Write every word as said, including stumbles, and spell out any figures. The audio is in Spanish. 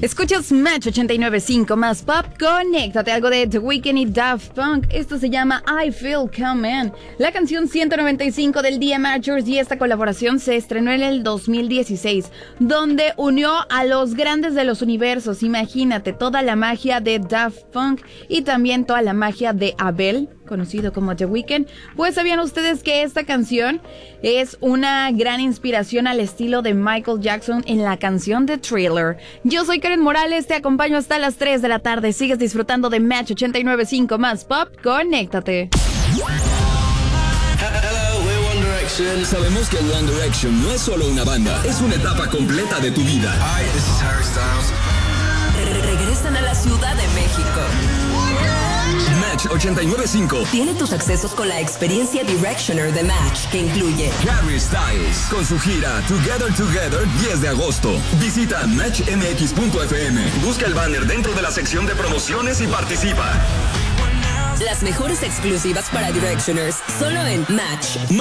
Escuchas Match ochenta y nueve punto cinco más pop. Conéctate, algo de The Weeknd y Daft Punk. Esto se llama I Feel Come In. La canción ciento noventa y cinco del día Matchers, y esta colaboración se estrenó en el dos mil dieciséis, donde unió a los grandes de los universos. Imagínate, toda la magia de Daft Punk y también toda la magia de Abel, conocido como The Weeknd. Pues sabían ustedes que esta canción es una gran inspiración al estilo de Michael Jackson en la canción de Thriller. Yo soy Karen Morales, te acompaño hasta las tres de la tarde. Sigues disfrutando de Match ochenta y nueve punto cinco más pop. Conéctate. Hello, we're One Direction. Sabemos que One Direction no es solo una banda, es una etapa completa de tu vida. Hi, this is Harry Styles. Regresan a la Ciudad de México. Match ochenta y nueve punto cinco tiene tus accesos con la experiencia Directioner de Match, que incluye Harry Styles con su gira Together Together diez de agosto. Visita match m x punto f m. Busca el banner dentro de la sección de promociones y participa. las mejores exclusivas para Directioners, solo en Match.